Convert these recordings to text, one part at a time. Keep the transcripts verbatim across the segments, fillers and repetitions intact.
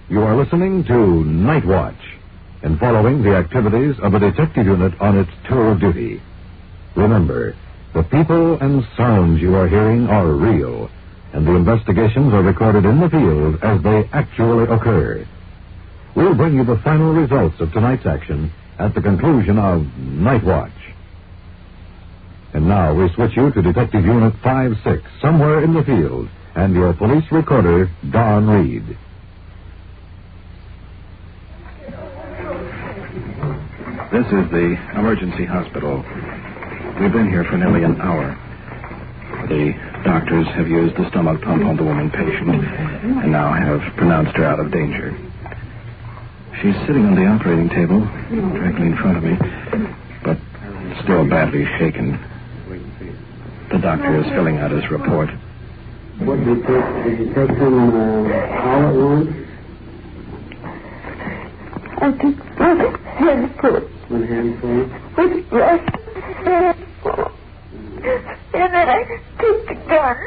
You are listening to Night Watch and following the activities of a detective unit on its tour of duty. Remember, the people and sounds you are hearing are real, and the investigations are recorded in the field as they actually occur. We'll bring you the final results of tonight's action at the conclusion of Night Watch. And now we switch you to Detective Unit five six, somewhere in the field, and your police recorder, Don Reed. This is the emergency hospital. We've been here for nearly an hour. The doctors have used the stomach pump on the woman patient and now have pronounced her out of danger. She's sitting on the operating table directly in front of me, but still badly shaken. The doctor is filling out his report. What did you take? Did you take them uh, all at once? I took one handful. One handful? With breast handful. And then I took the gun.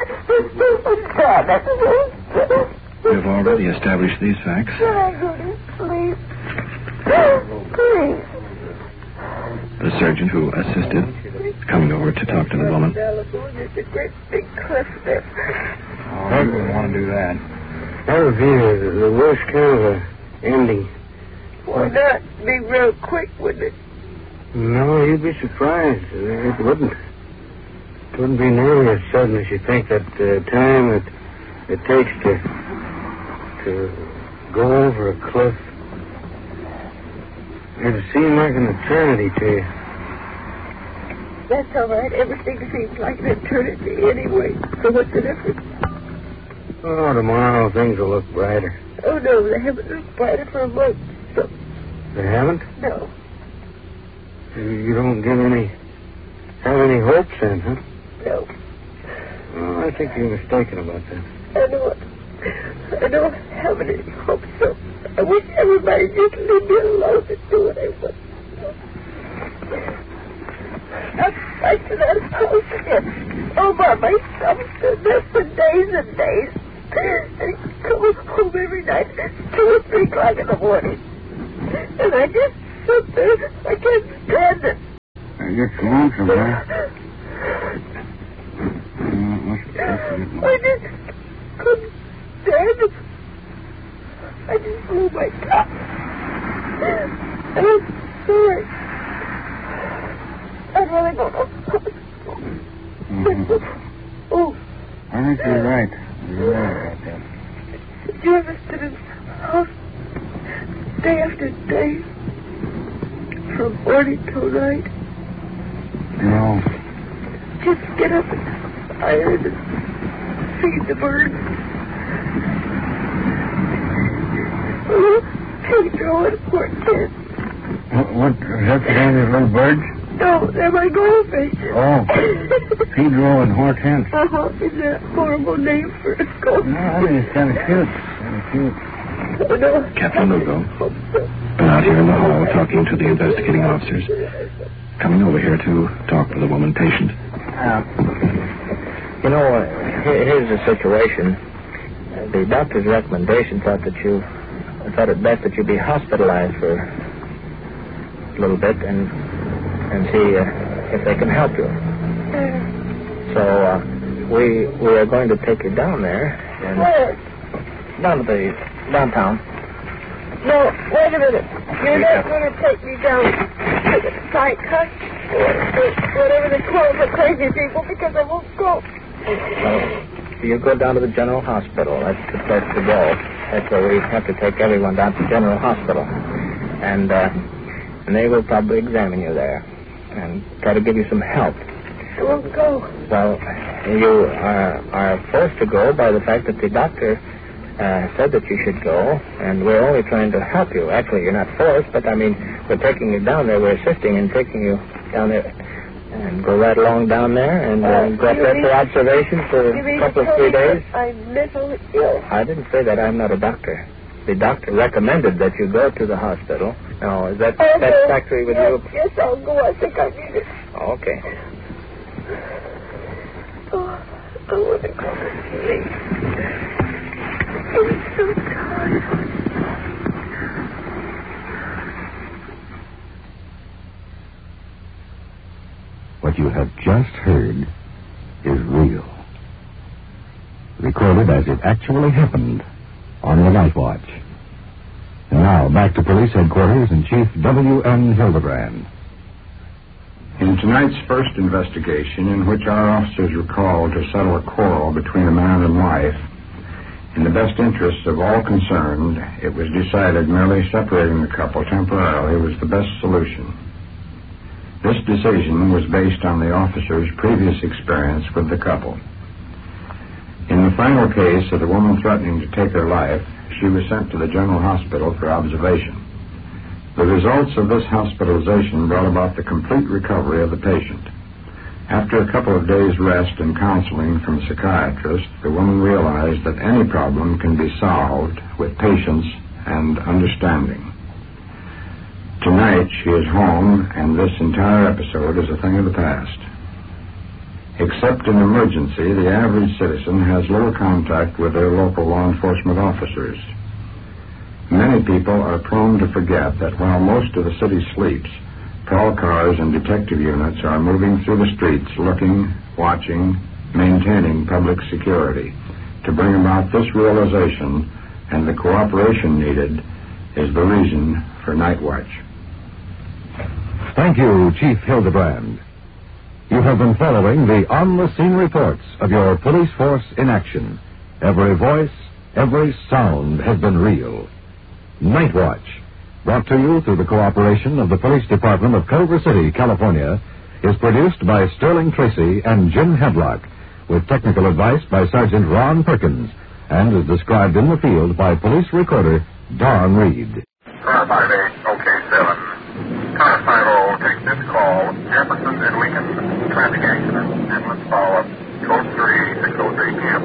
We've already established these facts. Can I go to sleep? Please. The surgeon who assisted coming over to talk to the woman. There's a great big cliff there. I wouldn't want to do that. That would be the, the worst kind of a ending. Why not? Be real quick, wouldn't it? No, you'd be surprised. It wouldn't. It wouldn't be nearly as sudden as you think. That uh, time it, it takes to to go over a cliff. It'd seem like an eternity to you. That's all right. Everything seems like an eternity anyway. So what's the difference? Oh, tomorrow things will look brighter. Oh, no, they haven't looked brighter for a month. So... They haven't? No. You, you don't give any... have any hopes then, huh? No. Oh, I think you're mistaken about that. I know it. I don't have any hopes, so I wish everybody just leave me alone and do what I want. I'm back to that house again, all by myself, and there for days and days. And come home every night, two or three o'clock in the morning. And I just sit there. I can't stand it. I get lonesome, huh? Uh, I just couldn't stand it. I just blew my top. And I'm sorry. I'd rather go to hospital. Mm-hmm. Oh. I think you're right. You're right about that. Did you ever sit in the house day after day? From morning till night? No. Just get up and iron and feed the birds. Oh, Pedro and Hortense. What, what, is that the name of the little birds? No, they're my goldfish. Oh, Pedro and Hortense. Uh-huh. Is that a horrible name for a goldfish? No, I think it's kind of cute. Kind of cute. Oh, no. Captain Lugo, been out here in the hall talking to the investigating officers. Coming over here to talk to the woman patient. Uh, you know, uh, here, here's the situation. Uh, the doctor's recommendation thought that you thought it best that you be hospitalized for a little bit and and see uh, if they can help you. So uh, we we are going to take you down there and Where? down to the downtown. No, wait a minute. You're not going to take me down to the psych, huh? Or whatever they call the crazy people, because I won't go. So you go down to the General Hospital. That's the place to go. That's where we have to take everyone down to General Hospital. And, uh, and they will probably examine you there and try to give you some help. I won't go. Well, you are, are forced to go by the fact that the doctor uh, said that you should go, and we're only trying to help you. Actually, you're not forced, but, I mean, we're taking you down there. We're assisting in taking you down there. And go right along down there and uh, Uh, go up you there mean- for observation for You a mean couple to of tell three me days. that I'm mentally ill? I didn't say that. I'm not a doctor. The doctor recommended that you go to the hospital. Now, is that Oh, no. satisfactory with yes, you? Yes, I'll go. I think I need it. Oh, okay. Oh, I want to go to sleep. I'm so tired. just heard is real. Recorded as it actually happened on the Night Watch. And now, back to Police Headquarters and Chief W M Hildebrand. In tonight's first investigation, in which our officers were called to settle a quarrel between a man and wife, in the best interests of all concerned, it was decided merely separating the couple temporarily was the best solution. This decision was based on the officers' previous experience with the couple. In the final case of the woman threatening to take her life, she was sent to the General Hospital for observation. The results of this hospitalization brought about the complete recovery of the patient. After a couple of days' rest and counseling from a psychiatrist, the woman realized that any problem can be solved with patience and understanding. Tonight, she is home, and this entire episode is a thing of the past. Except in emergency, the average citizen has little contact with their local law enforcement officers. Many people are prone to forget that while most of the city sleeps, patrol cars and detective units are moving through the streets looking, watching, maintaining public security. To bring about this realization and the cooperation needed is the reason for Night Watch. Thank you, Chief Hildebrand. You have been following the on-the-scene reports of your police force in action. Every voice, every sound has been real. Night Watch, brought to you through the cooperation of the Police Department of Culver City, California, is produced by Sterling Tracy and Jim Hadlock, with technical advice by Sergeant Ron Perkins, and is described in the field by police recorder Don Reed. Car five eight, OK seven. Car five oh, take this call. Jefferson and Lincoln, traffic accident. Ambulance follow-up. Code three, six oh three p.m.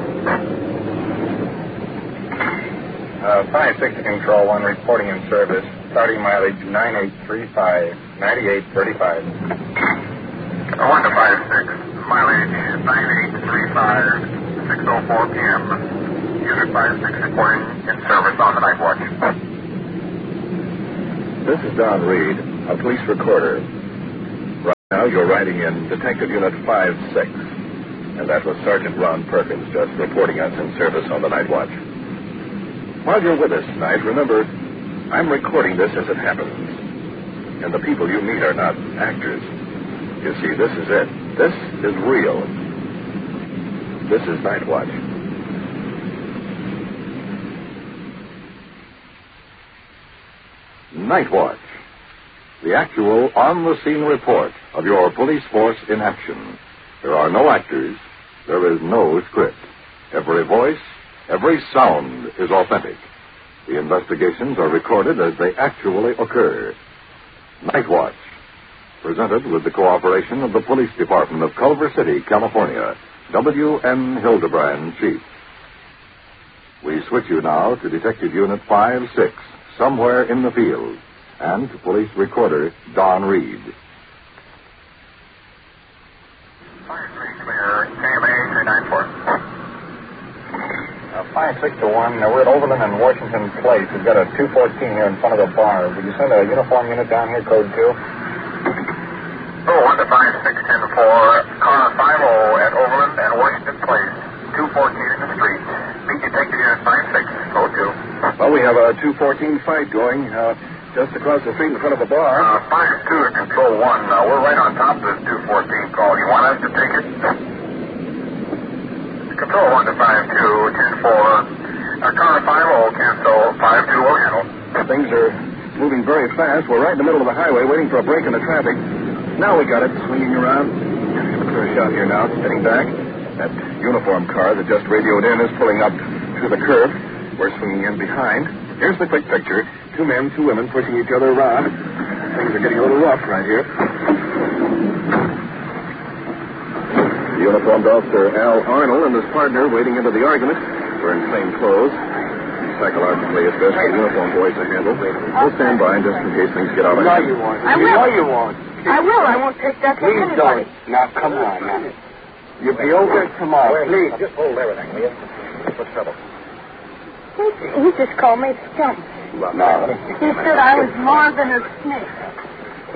Uh, five six Control one, reporting in service. Starting mileage nine eight three five, ninety-eight thirty-five. one to five six, mileage nine eight three five, six oh four p.m. Unit five six reporting in service on the Night Watch. This is Don Reed, a police recorder. Right now you're riding in Detective Unit five six, and that was Sergeant Ron Perkins just reporting us in service on the Night Watch. While you're with us tonight, remember, I'm recording this as it happens, and the people you meet are not actors. You see, this is it. This is real. This is Night Watch. Night Watch, the actual on-the-scene report of your police force in action. There are no actors. There is no script. Every voice, every sound is authentic. The investigations are recorded as they actually occur. Night Watch, presented with the cooperation of the Police Department of Culver City, California. W M Hildebrand, Chief. We switch you now to Detective Unit five six, somewhere in the field, and to Police Recorder Don Reed. five three clear, K M A three nine four. Uh, five six to one, uh, we're at Overland and Washington Place. We've got a two fourteen here in front of the bar. Would you send a uniform unit down here, code two? Oh, one to five six ten four, car five oh at Overland and Washington Place. two fourteen in the street. Meet Detective Unit five six, code two. Well, we have a two fourteen fight going uh, just across the street in front of the bar. Uh, five two to Control one. Uh, we're right on top of this two fourteen call. You want us to take it? Control one to five two, ten four. Uh, car five oh, cancel. five two will handle. Things are moving very fast. We're right in the middle of the highway waiting for a break in the traffic. Now we got it, swinging around. Give a clear shot here now, heading back. That uniform car that just radioed in is pulling up to the curb. We're swinging in behind. Here's the quick picture. Two men, two women pushing each other around. Things are getting a little rough right here. The uniformed officer, Al Arnold, and his partner waiting into the argument. Wearing plain clothes. Psychologically, it's best for the uniformed boys to handle. We'll stand by just in case things get out of hand. You want. I you will. know you want. I will. I won't take that from Please anybody. don't. Now, come on, now. You'll be over tomorrow. Please. Just hold everything, will you? What's trouble? He, he just called me a skunk. No. He said I was more than a snake.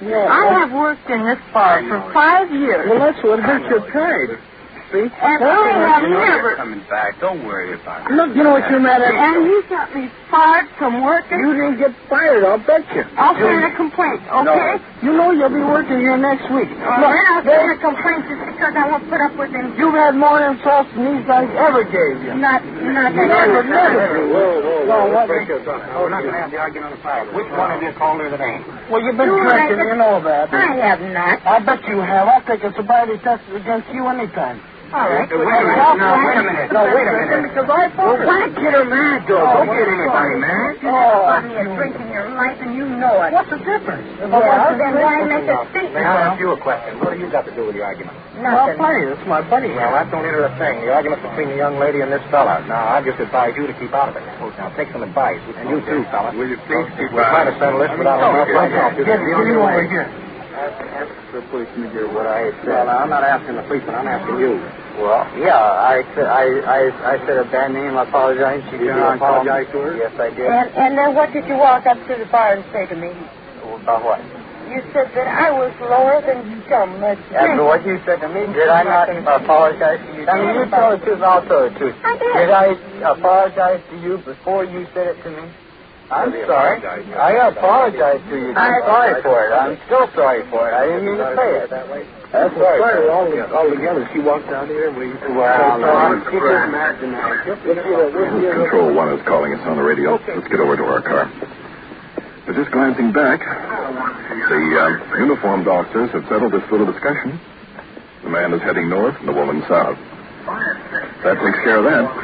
Yeah. I have worked in this bar for five years. Well, that's what hurts your pride. See? And I have never... Coming back. Don't worry about it. Look, you know what you're mad at? And you got me fired from working? You didn't get fired, I'll bet you. I'll send a complaint, okay? You know you'll be working here next week. All Look, right, I'll send a complaint just because I won't put up with him. you've had more insults than these guys ever gave you. Not, not that Never, ever. never. Whoa, whoa, No, what? Oh, we're not going to have the argument on the side. Which one of you called her the name? Well, you've been You drinking, have- you know that. I have not. I bet you have. I'll take a sobriety test against you anytime. All right. Wait a minute. No, wait a minute. No, wait a minute. Because I Well, fought it. why get her mad, though? Oh, Don't get anybody mad. You never bought me a drink in your life, and you know it. What's the difference? If I Well, want to then drink why with make you? a statement? May I ask you a question? What have you got to do with the argument? Well, Nothing. funny. It's my buddy. Well, that don't enter a thing. The argument's between the young lady and this fella. Now, I just advise you to keep out of it. Now, take some advice. And you too, fella. Will you please keep We're trying to settle this without a rough fight. Get him over here. Ask the policeman here what I had said. Well, I'm not asking the policeman. I'm asking you. Well, yeah, I said I, I, I said a bad name. I apologize. She Did turned you around and called me. apologize to her? Yes, I did. And, and then what did you walk up to the bar and say to me? About what? You said that I was lower than some. Uh, After what you said to me, did I not apologize to you? I mean, you tell the truth, I'll tell the truth. I did. Did I apologize to you before you said it to me? I'm sorry. I apologize to you. I'm sorry for it. I'm still sorry for it. I didn't mean to say it. That's sorry. All, all together, she walked out here. We, Well, no, she just mad tonight. Control One is calling us on the radio. Let's get over to our car. But just glancing back, the uh, uniformed officers have settled this little discussion. The man is heading north and the woman south. That takes care of that.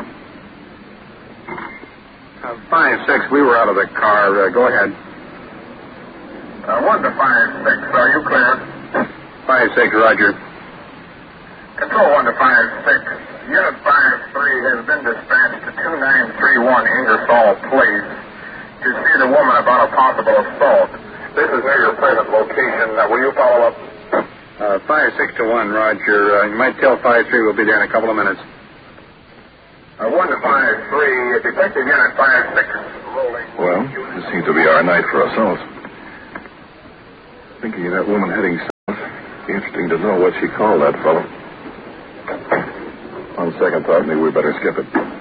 Uh, five six, we were out of the car. Uh, go ahead. Uh, one to five six, are you clear? Five six, Roger. Control one to five six. Unit five three has been dispatched to two nine three one Ingersoll Place to see the woman about a possible assault. This is near your present location. Uh, will you follow up? Uh, five six to one, Roger. Uh, you might tell five three we'll be there in a couple of minutes. Uh, one to five three, Detective Unit five six rolling. Well, this seems to be our night for assault. Thinking of that woman heading south. Be interesting to know what she called that fellow. On second thought, maybe we better skip it.